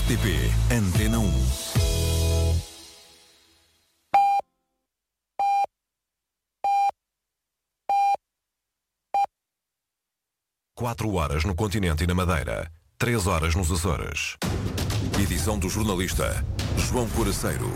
RTP Antena 1. Quatro horas no continente e na Madeira, 3 horas nos Açores. Edição do jornalista João Coraceiro.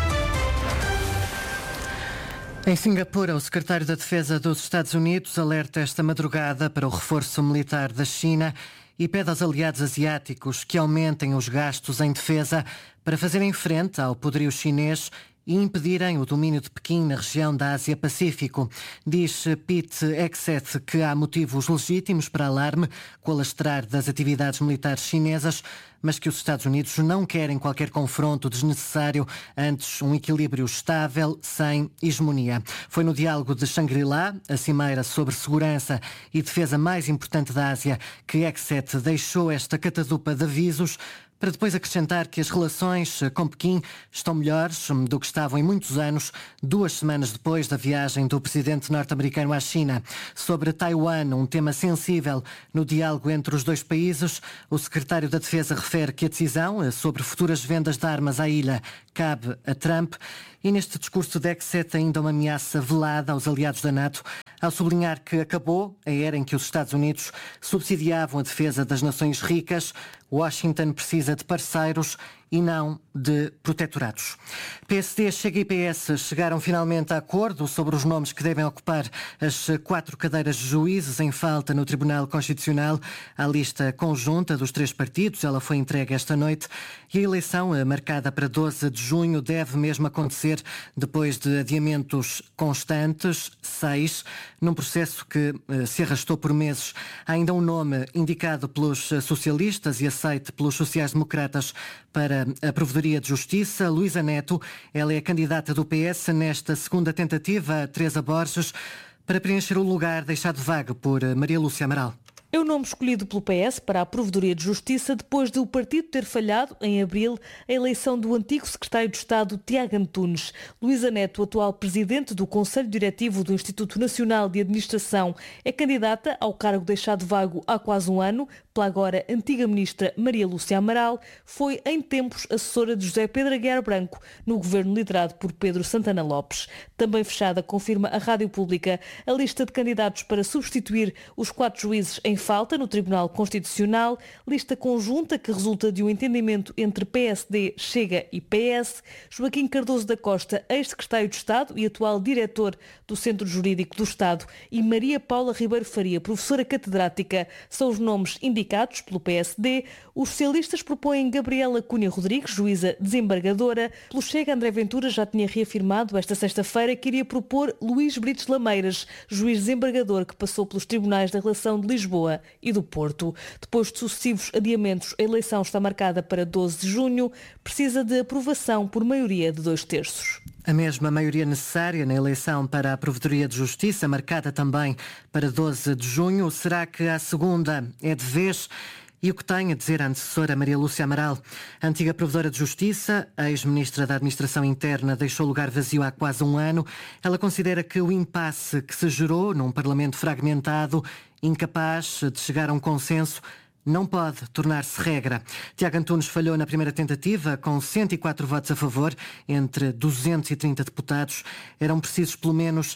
Em Singapura, o secretário da Defesa dos Estados Unidos alerta esta madrugada para o reforço militar da China e pede aos aliados asiáticos que aumentem os gastos em defesa para fazerem frente ao poderio chinês e impedirem o domínio de Pequim na região da Ásia-Pacífico. Diz Pete Hegseth que há motivos legítimos para alarme com o alastrar das atividades militares chinesas, mas que os Estados Unidos não querem qualquer confronto desnecessário, antes um equilíbrio estável, sem hegemonia. Foi no diálogo de Shangri-La, a cimeira sobre segurança e defesa mais importante da Ásia, que Hegseth deixou esta catadupa de avisos, para depois acrescentar que as relações com Pequim estão melhores do que estavam em muitos anos, 2 semanas depois da viagem do presidente norte-americano à China. Sobre Taiwan, um tema sensível no diálogo entre os dois países, o secretário da Defesa refere que a decisão sobre futuras vendas de armas à ilha cabe a Trump e neste discurso de Hegseth ainda uma ameaça velada aos aliados da NATO, ao sublinhar que acabou a era em que os Estados Unidos subsidiavam a defesa das nações ricas. Washington precisa de parceiros e não de protetorados. PSD, Chega e PS chegaram finalmente a acordo sobre os nomes que devem ocupar as 4 cadeiras de juízes em falta no Tribunal Constitucional. A lista conjunta dos 3 partidos, ela foi entregue esta noite e a eleição, marcada para 12 de junho, deve mesmo acontecer depois de adiamentos constantes, 6, num processo que se arrastou por meses. Há ainda um nome indicado pelos socialistas e aceite pelos sociais-democratas para a Provedoria de Justiça, Luísa Neto. Ela é a candidata do PS nesta segunda tentativa, Teresa Borges, para preencher o lugar deixado vago por Maria Lúcia Amaral. É o nome escolhido pelo PS para a Provedoria de Justiça depois de o partido ter falhado, em abril, a eleição do antigo secretário de Estado, Tiago Antunes. Luísa Neto, atual presidente do Conselho Diretivo do Instituto Nacional de Administração, é candidata ao cargo deixado vago há quase um ano pela agora antiga ministra Maria Lúcia Amaral. Foi, em tempos, assessora de José Pedro Aguiar Branco, no governo liderado por Pedro Santana Lopes. Também fechada, confirma a Rádio Pública, a lista de candidatos para substituir os 4 juízes em falta no Tribunal Constitucional, lista conjunta que resulta de um entendimento entre PSD, Chega e PS. Joaquim Cardoso da Costa, ex-secretário de Estado e atual diretor do Centro Jurídico do Estado, e Maria Paula Ribeiro Faria, professora catedrática, são os nomes indicados pelo PSD. Os socialistas propõem Gabriela Cunha Rodrigues, juíza desembargadora. Pelo Chega, André Ventura já tinha reafirmado esta sexta-feira que iria propor Luís Brites Lameiras, juiz desembargador que passou pelos tribunais da Relação de Lisboa e do Porto. Depois de sucessivos adiamentos, a eleição está marcada para 12 de junho, precisa de aprovação por maioria de 2/3. A mesma maioria necessária na eleição para a Provedoria de Justiça, marcada também para 12 de junho. Será que a segunda é de vez? E o que tem a dizer a antecessora Maria Lúcia Amaral? A antiga Provedora de Justiça, a ex-ministra da Administração Interna, deixou o lugar vazio há quase um ano. Ela considera que o impasse que se gerou num Parlamento fragmentado, incapaz de chegar a um consenso, não pode tornar-se regra. Tiago Antunes falhou na primeira tentativa, com 104 votos a favor, entre 230 deputados. Eram precisos pelo menos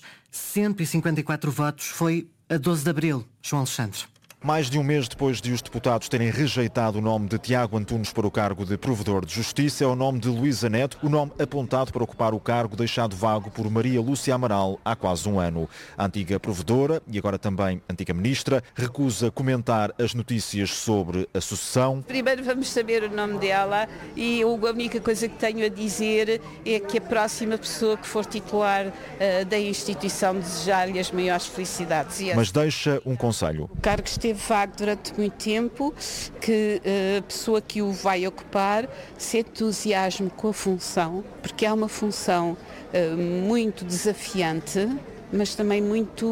154 votos. Foi a 12 de abril, João Alexandre. Mais de um mês depois de os deputados terem rejeitado o nome de Tiago Antunes para o cargo de Provedor de Justiça, é o nome de Luísa Neto, o nome apontado para ocupar o cargo deixado vago por Maria Lúcia Amaral há quase um ano. A antiga provedora e agora também antiga ministra recusa comentar as notícias sobre a sucessão. Primeiro vamos saber o nome dela e a única coisa que tenho a dizer é que a próxima pessoa que for titular da instituição desejar-lhe as maiores felicidades. Mas deixa um conselho. O cargo esteve vago durante muito tempo, que a pessoa que o vai ocupar se entusiasme com a função, porque é uma função muito desafiante, mas também muito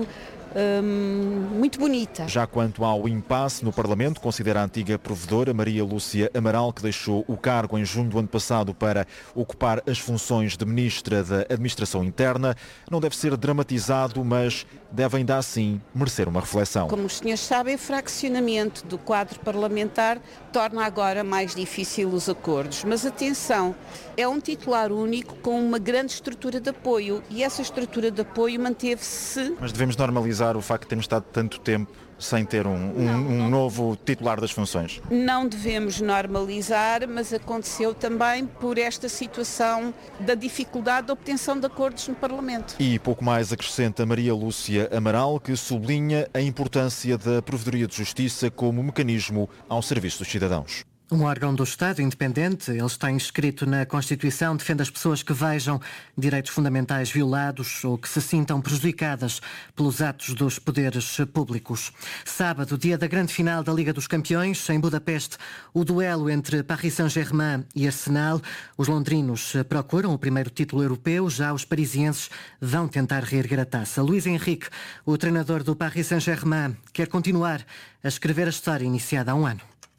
muito bonita. Já quanto ao impasse no Parlamento, considera a antiga provedora Maria Lúcia Amaral, que deixou o cargo em junho do ano passado para ocupar as funções de Ministra da Administração Interna, não deve ser dramatizado, mas deve ainda assim merecer uma reflexão. Como os senhores sabem, o fraccionamento do quadro parlamentar torna agora mais difícil os acordos. Mas atenção, é um titular único com uma grande estrutura de apoio e essa estrutura de apoio manteve-se. Mas devemos normalizar o facto de termos estado tanto tempo sem ter um novo titular das funções? Não devemos normalizar, mas aconteceu também por esta situação da dificuldade de obtenção de acordos no Parlamento. E pouco mais acrescenta Maria Lúcia Amaral, que sublinha a importância da Provedoria de Justiça como mecanismo ao serviço dos cidadãos. Um órgão do Estado independente, ele está inscrito na Constituição, defende as pessoas que vejam direitos fundamentais violados ou que se sintam prejudicadas pelos atos dos poderes públicos. Sábado, dia da grande final da Liga dos Campeões, em Budapeste, o duelo entre Paris Saint-Germain e Arsenal. Os londrinos procuram o primeiro título europeu, já os parisienses vão tentar reerguer a taça. Luís Henrique, o treinador do Paris Saint-Germain, quer continuar a escrever a história iniciada há um ano.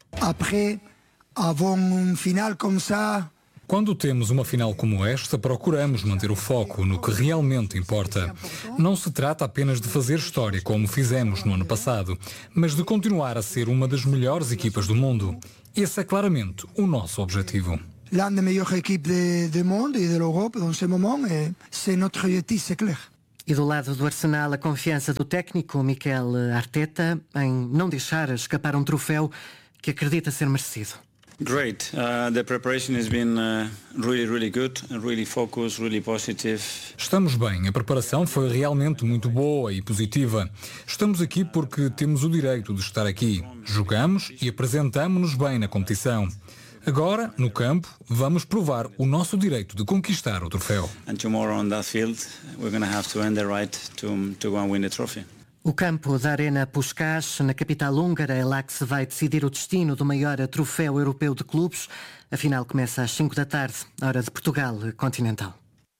Quando temos uma final como esta, procuramos manter o foco no que realmente importa. Não se trata apenas de fazer história como fizemos no ano passado, mas de continuar a ser uma das melhores equipas do mundo. Esse é claramente o nosso objetivo. L'une des meilleures équipes du monde et de l'Europe dans ce moment, c'est notre objectif, c'est clair. E do lado do Arsenal, a confiança do técnico Mikel Arteta em não deixar escapar um troféu que acredita ser merecido. Great. The preparation has been really good, really focused, really positive. Estamos bem. A preparação foi realmente muito boa e positiva. Estamos aqui porque temos o direito de estar aqui. Jogamos e apresentamo-nos bem na competição. Agora, no campo, vamos provar o nosso direito de conquistar o troféu. And tomorrow on that field, we're going to have to earn the right to go and win the trophy. O campo da Arena Puskás, na capital húngara, é lá que se vai decidir o destino do maior troféu europeu de clubes. A final começa às 5 da tarde, hora de Portugal continental.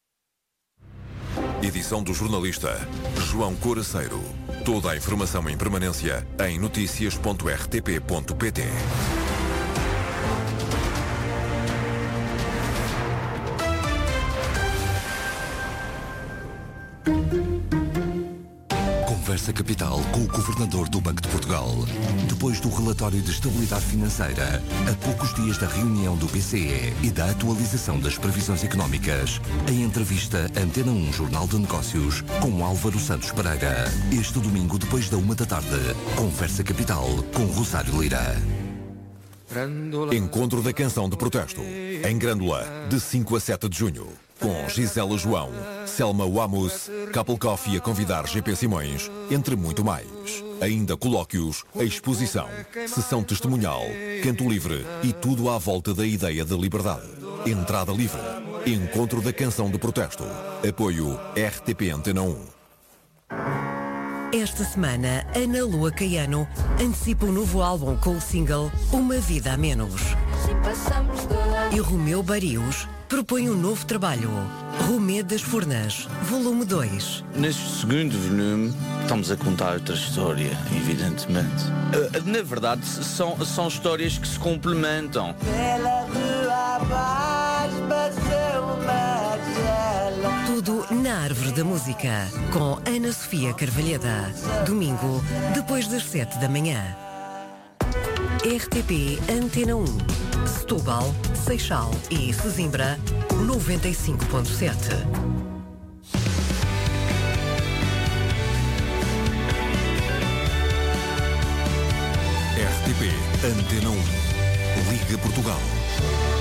Edição do jornalista João Coraceiro. Toda a informação em permanência em noticias.rtp.pt. Conversa Capital com o Governador do Banco de Portugal. Depois do relatório de estabilidade financeira, a poucos dias da reunião do BCE e da atualização das previsões económicas, em entrevista Antena 1 Jornal de Negócios com Álvaro Santos Pereira. Este domingo, depois da 1 da tarde, Conversa Capital com Rosário Lira. Encontro da Canção de Protesto, em Grândola, de 5 a 7 de junho. Com Gisela João, Selma Wamus, Couple Coffee a convidar GP Simões, entre muito mais. Ainda colóquios, exposição, sessão testemunhal, canto livre e tudo à volta da ideia de liberdade. Entrada livre. Encontro da Canção de Protesto. Apoio RTP Antena 1. Esta semana, Ana Lua Caiano antecipa um novo álbum com o single Uma Vida a Menos. E Romeu Barius propõe um novo trabalho, Romé das Furnas, volume 2. Neste segundo volume, estamos a contar outra história, evidentemente. Na verdade, são histórias que se complementam. Tudo na Árvore da Música, com Ana Sofia Carvalheda. Domingo, depois das 7 da manhã. RTP Antena 1. Setúbal, Seixal e Sesimbra, 95.7. RTP Antena 1. Liga Portugal.